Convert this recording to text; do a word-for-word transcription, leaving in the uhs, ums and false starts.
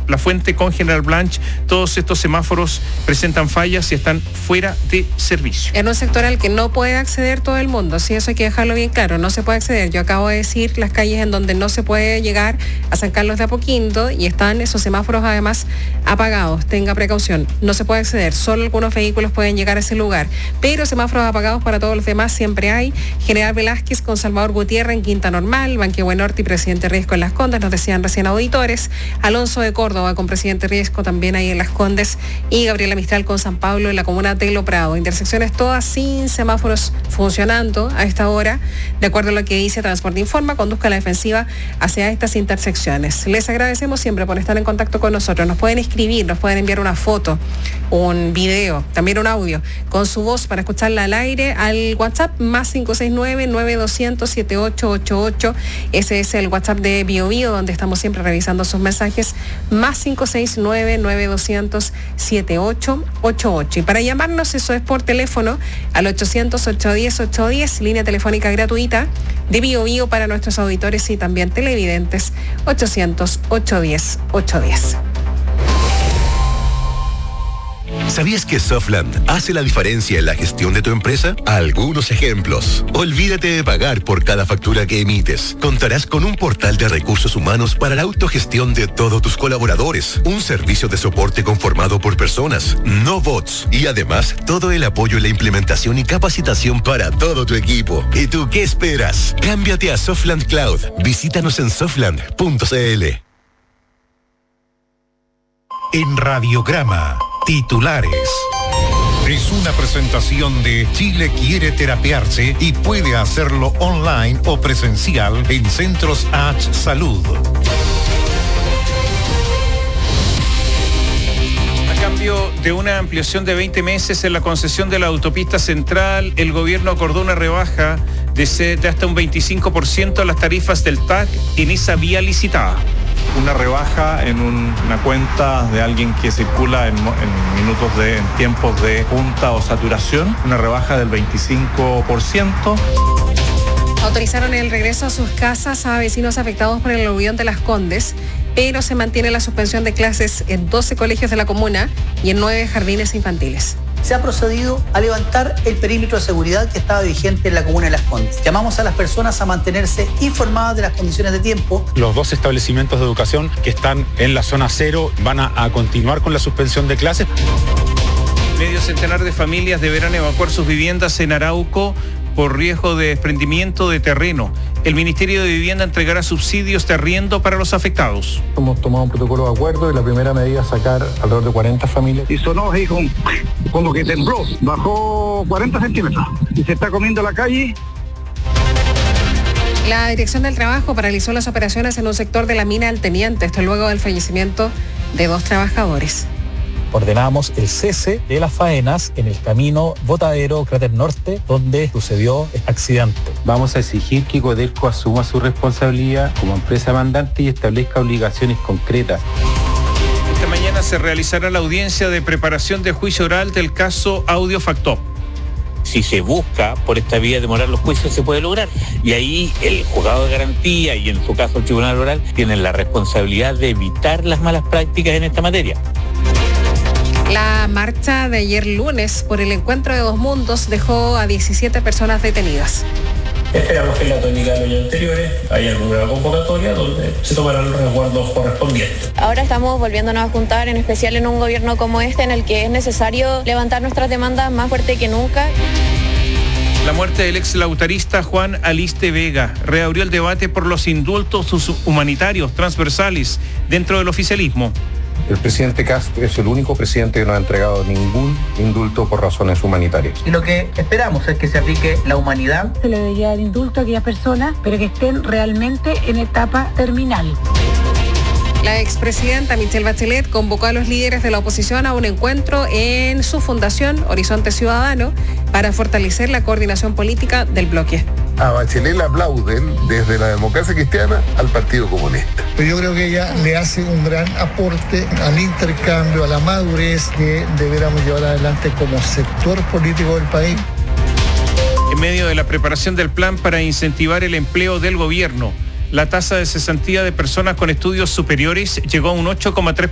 La Fuente con General Blanch, todos estos semáforos presentan fallas y están fuera de servicio. En un sector al que no puede acceder todo el mundo, sí, eso hay que dejarlo bien claro, no se puede acceder. Yo acabo de decir las calles en donde no se puede llegar a San Carlos de Apoquindo y están esos semáforos además apagados. Tenga precaución, no se puede acceder, solo algunos vehículos pueden llegar a ese lugar, pero semáforos apagados para todos los demás siempre hay. General Velázquez con Salvador Gutiérrez en Quinta Normal, Banquehue Norte y Presidente Riesco en Las Condes, nos decían recién auditores. Alonso de Córdoba con Presidente Riesco también ahí en Las Condes y Gabriela Mistral con San Pablo en la comuna de Lo Prado. Intersecciones todas sin semáforos funcionando a esta hora. De acuerdo a lo que dice Transporte Informa, conduzca la defensiva hacia estas intersecciones. Les agradecemos siempre por estar en contacto con nosotros. Nos pueden escribir, nos pueden enviar una foto, un video, también un audio con su voz para escucharla al aire al WhatsApp más cinco seis nueve, nueve dos cero cero, siete ocho ocho ocho. Ese es el WhatsApp de Bio Bio, donde estamos siempre revisando sus mensajes, más cinco seis nueve, nueve dos cero cero, siete ocho ocho ocho. Y para llamarnos, eso es por teléfono al ochocientos, ochocientos diez, ochocientos diez, línea telefónica gratuita de Bio Bio para nuestros auditores y también televidentes, ochocientos, ochocientos diez, ochocientos diez. ¿Sabías que Softland hace la diferencia en la gestión de tu empresa? Algunos ejemplos. Olvídate de pagar por cada factura que emites. Contarás con un portal de recursos humanos para la autogestión de todos tus colaboradores. Un servicio de soporte conformado por personas, no bots. Y además, todo el apoyo en la implementación y capacitación para todo tu equipo. ¿Y tú qué esperas? Cámbiate a Softland Cloud. Visítanos en softland punto c l. En Radiograma, titulares. Es una presentación de Chile quiere terapiarse y puede hacerlo online o presencial en Centros H Salud. A cambio de una ampliación de veinte meses en la concesión de la autopista central, el gobierno acordó una rebaja de, de hasta un veinticinco por ciento a las tarifas del T A C en esa vía licitada. Una rebaja en un, una cuenta de alguien que circula en, en minutos de en tiempos de punta o saturación, una rebaja del veinticinco por ciento. Autorizaron el regreso a sus casas a vecinos afectados por el aluvión de Las Condes, pero se mantiene la suspensión de clases en doce colegios de la comuna y en nueve jardines infantiles. Se ha procedido a levantar el perímetro de seguridad que estaba vigente en la comuna de Las Condes. Llamamos a las personas a mantenerse informadas de las condiciones de tiempo. Los dos establecimientos de educación que están en la zona cero van a, a continuar con la suspensión de clases. Medio centenar de familias deberán evacuar sus viviendas en Arauco por riesgo de desprendimiento de terreno. El Ministerio de Vivienda entregará subsidios de arriendo para los afectados. Hemos tomado un protocolo de acuerdo y la primera medida es sacar alrededor de cuarenta familias. Y sonó así como, como que tembló, bajó cuarenta centímetros y se está comiendo la calle. La Dirección del Trabajo paralizó las operaciones en un sector de la mina El Teniente, esto luego del fallecimiento de dos trabajadores. Ordenamos el cese de las faenas en el camino Botadero, Cráter Norte, donde sucedió el accidente. Vamos a exigir que Codelco asuma su responsabilidad como empresa mandante y establezca obligaciones concretas. Esta mañana se realizará la audiencia de preparación de juicio oral del caso Audiofactop. Si se busca por esta vía demorar los juicios, se puede lograr. Y ahí el juzgado de garantía y en su caso el tribunal oral tienen la responsabilidad de evitar las malas prácticas en esta materia. La marcha de ayer lunes por el encuentro de dos mundos dejó a diecisiete personas detenidas. Esperamos que en la tónica de los años anteriores haya alguna convocatoria donde se tomarán los resguardos correspondientes. Ahora estamos volviéndonos a juntar, en especial en un gobierno como este, en el que es necesario levantar nuestras demandas más fuerte que nunca. La muerte del ex lautarista Juan Aliste Vega reabrió el debate por los indultos humanitarios transversales dentro del oficialismo. El presidente Kast es el único presidente que no ha entregado ningún indulto por razones humanitarias. Y lo que esperamos es que se aplique la humanidad. Se le debería dar indulto a aquellas personas, pero que estén realmente en etapa terminal. La expresidenta Michelle Bachelet convocó a los líderes de la oposición a un encuentro en su fundación Horizonte Ciudadano para fortalecer la coordinación política del bloque. A Bachelet le aplauden desde la democracia cristiana al Partido Comunista. Pero yo creo que ella le hace un gran aporte al intercambio, a la madurez que deberíamos llevar adelante como sector político del país. En medio de la preparación del plan para incentivar el empleo del gobierno, la tasa de cesantía de personas con estudios superiores llegó a un ocho coma tres